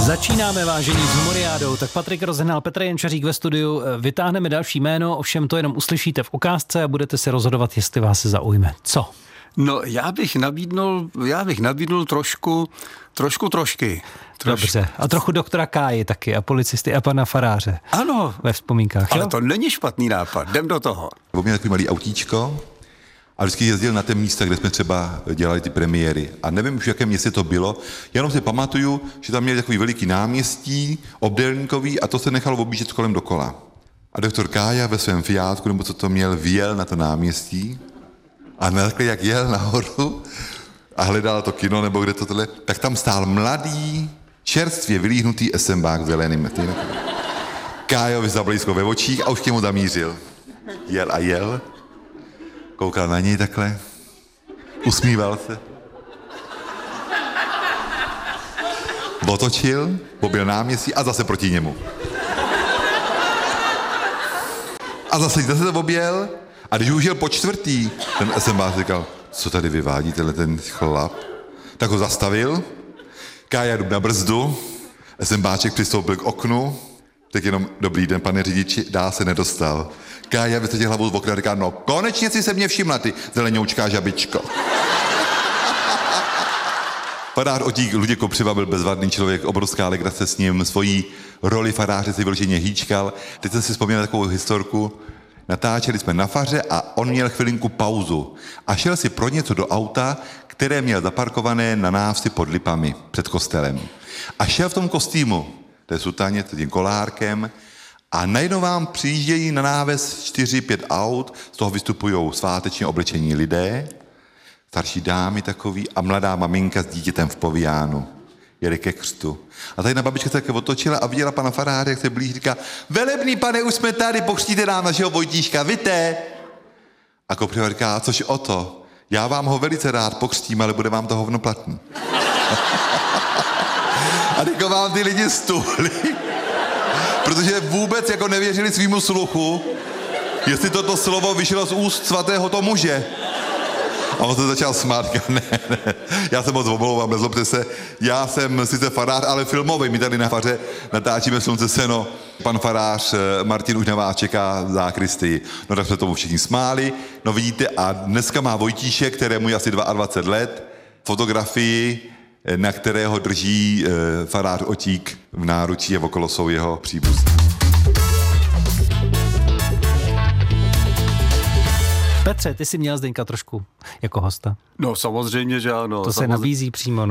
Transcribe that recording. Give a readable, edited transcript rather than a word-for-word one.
Začínáme, vážení, s Humoriádou. Tak Patrik Rozehnal, Petr Jančařík ve studiu. Vytáhneme další jméno, ovšem to jenom uslyšíte v ukázce a budete se rozhodovat, jestli vás se zaujme. Co? No, já bych nabídnul trošky. Dobře. A trochu doktora Káji taky a policisty a pana faráře. Ano. Ve vzpomínkách, ale jo? to není špatný nápad. Jdem do toho. On měl takový malý autíčko a vždycky jezdil na té místa, kde jsme třeba dělali ty premiéry. A nevím už, v jakém městě to bylo, jenom si pamatuju, že tam měli takový veliký náměstí, obdélníkový, a to se nechalo objíždět kolem dokola. A doktor Kája ve svém Fiátku, nebo co to měl, vyjel na to náměstí a takhle, jak jel nahoru a hledal to kino, nebo kde to tohle, tak tam stál mladý, čerstvě vylíhnutý SMBák zeleným. Kájovi zablízko ve očích a už k němu zamířil. Jel a jel, koukal na něj takhle, usmíval se. Otočil, objel náměstí a zase proti němu. A zase to objel a když už jel po čtvrtý, ten SMBák říkal, co tady vyvádí ten chlap, tak ho zastavil, Kája jdu na brzdu, SMBáček přistoupil k oknu, tak jenom dobrý den, pane řidiči, dál se nedostal. Kája vysadil hlavu z okna a říká, no konečně si se mě všimla, ty zeleňoučká žabičko. Farář Otík Luděk Kopřiva byl bezvadný člověk, obrovská legrace s ním, svojí roli faráře si vyloženě hýčkal. Teď jsem si vzpomněl takovou historku. Natáčeli jsme na faře a on měl chvilinku pauzu a šel si pro něco do auta, které měl zaparkované na návsi pod Lipami před kostelem. A šel v tom kostýmu, té sutaně, tím kolárkem, a najednou vám přijíždějí na náves 4-5 aut, z toho vystupují svátečně oblečení lidé, starší dámy takový a mladá maminka s dítětem v povijánu. Jeli ke křtu. A tady na babička se také otočila a viděla pana faráře, jak se blíží, říká, velebný pane, už jsme tady, pokřtíte nám našeho Vojtíška, víte? A Kopřiva říká, což o to, já vám ho velice rád pokřtím, ale bude vám to hovno platný. A teď vám ty lidi stůhli, protože vůbec jako nevěřili svýmu sluchu, jestli toto slovo vyšlo z úst svatého to muže. A on se začal smát, ne, já se moc omlouvám, nezlobte se, já jsem sice farář, ale filmový, my tady na faře natáčíme Slunce seno, pan farář Martin už na vás čeká v zákristii. No tak jsme tomu všichni smáli, no vidíte, a dneska má Vojtíšek, kterému je asi 22 let, fotografii, na kterého drží farář Otík v náručí a okolo jsou jeho příbuzní. Petře, ty jsi měl Zdeňka trošku jako hosta. No samozřejmě, že ano. To se nabízí přímo.